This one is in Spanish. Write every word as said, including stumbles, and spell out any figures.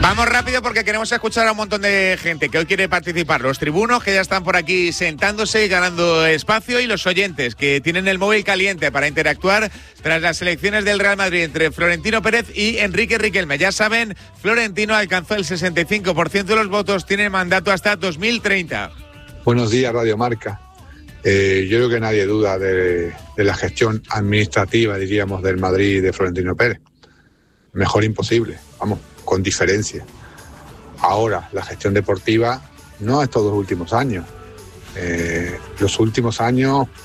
Vamos rápido porque queremos escuchar a un montón de gente que hoy quiere participar. Los tribunos que ya están por aquí sentándose y ganando espacio, y los oyentes que tienen el móvil caliente para interactuar tras las elecciones del Real Madrid entre Florentino Pérez y Enrique Riquelme. Ya saben, Florentino alcanzó el sesenta y cinco por ciento de los votos, tiene mandato hasta dos mil treinta. Buenos días, Radio Marca. Eh, yo creo que nadie duda de, de la gestión administrativa, diríamos, del Madrid de Florentino Pérez. Mejor imposible, vamos, con diferencia. Ahora, la gestión deportiva no estos dos últimos años. Eh, los últimos años